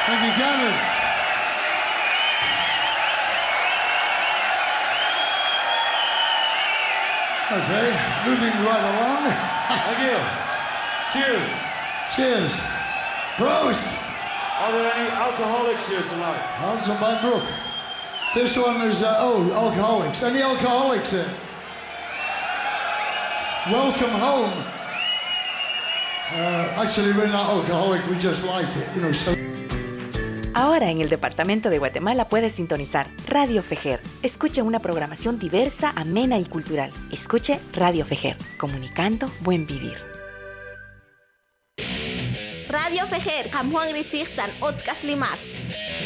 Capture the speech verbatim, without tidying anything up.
Thank you, Cameron. Okay, moving right along. Thank you. Cheers. Cheers. Prost. Are there any alcoholics here tonight? Hans van mijn broek. This one is, uh, oh, alcoholics. Any alcoholics here? Welcome home. Uh, actually, we're not alcoholic, we just like it, you know, so... Ahora en el departamento de Guatemala puedes sintonizar Radio Fejer. Escuche una programación diversa, amena y cultural. Escuche Radio Fejer, comunicando buen vivir. Radio Fejer, Kamhuang Ritzich Tan Otkas Limar.